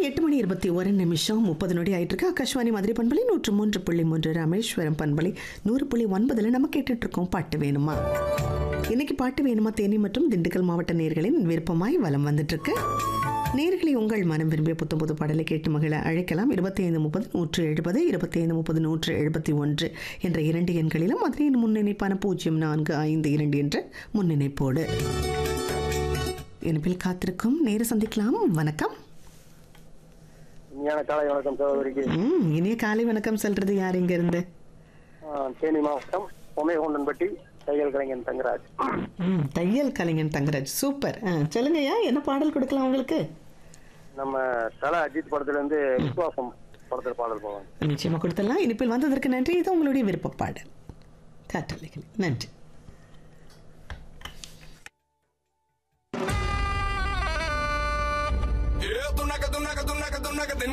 8:21 ஆயிட்டு இருக்கு. ஆகாஷ்வாணி மதுரை பண்பலை 103.3, ராமேஸ்வரம் பண்பலை 100.9 நம்ம கேட்டுட்டு இருக்கோம். பாட்டு வேணுமா? இன்னைக்கு பாட்டு வேணுமா தேனி மற்றும் திண்டுக்கல் மாவட்ட நேயர்களின் விருப்பமாய் வலம் வந்துட்டு இருக்கு. நேயர்களை உங்கள் மனம் விரும்பிய புத்தம் புது பாடலை கேட்டு மகிழ அழைக்கலாம். 2530 170 2530 171 என்ற 2 எண்களிலும் மதுரையின் முன்னிணைப்பான 0452 என்ற முன்னிணைப்போடு இனிப்பில் காத்திருக்கும் நேர சந்திக்கலாம். வணக்கம். காலை வணக்கம் சகோதரிக்கு. இனிய காலை வணக்கம் சொல்றது யார் இங்க இருந்து? தேனி மாவட்டம் பொம்மைகொண்டன்பட்டி தையல் கலைஞன் தங்கராஜ். தையல் கலைஞன் தங்கராஜ், சூப்பர். சொல்லுங்கய்யா, என்ன பாடல் கொடுக்கலாம் உங்களுக்கு? நம்ம தல அஜித் படத்துல இருந்து விசுவாசம் படத்துல பாடல் போவாங்க. நிச்சயமா கொடுத்துடலாம். இனிப்பில் வந்ததற்கு நன்றி. இது உங்களுடைய விருப்ப பாடல். காற்றலைகள் நன்றி.